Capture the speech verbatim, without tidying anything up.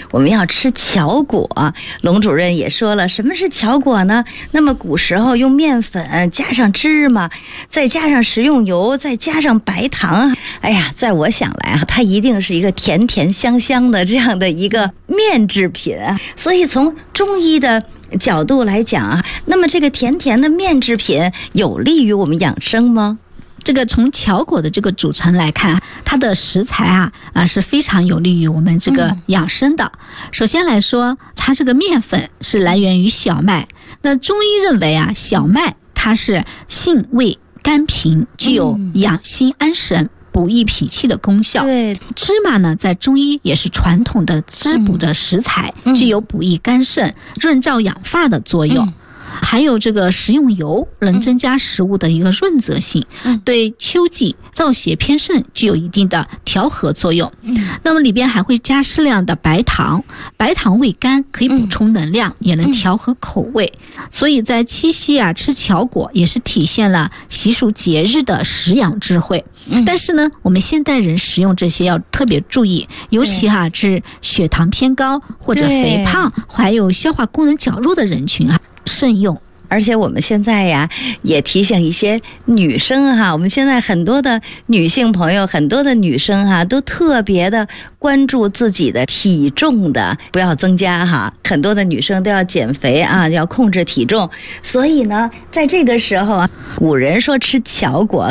我们要吃巧果。龙主任也说了，什么是巧果呢？那么古时候用面粉加上芝麻，再加上食用油，再加上白糖，哎呀，在我想来啊，它一定是一个甜甜香香的这样的一个面制品啊。所以从中医的角度来讲啊，那么这个甜甜的面制品有利于我们养生吗？ 这个从巧果的这个组成来看，它的食材啊啊是非常有利于我们这个养生的。嗯、首先来说，它这个面粉是来源于小麦。那中医认为啊，小麦它是性味甘平，具有养心安神、补益脾气的功效。 对， 芝麻呢，在中医也是传统的滋补的食材，嗯、具有补益肝肾、润燥养发的作用。嗯还有这个食用油能增加食物的一个润泽性，嗯、对秋季燥邪偏盛具有一定的调和作用。嗯、那么里边还会加适量的白糖，白糖味甘，可以补充能量，嗯、也能调和口味。嗯、所以在七夕啊吃巧果也是体现了习俗节日的食养智慧。嗯、但是呢，我们现代人食用这些要特别注意，尤其哈、啊、是血糖偏高或者肥胖，还有消化功能较弱的人群啊。慎用。 而且我们现在呀，也提醒一些女生哈，我们现在很多的女性朋友，很多的女生哈，都特别的关注自己的体重的，不要增加哈。很多的女生都要减肥啊，要控制体重。所以呢，在这个时候啊，古人说吃巧果。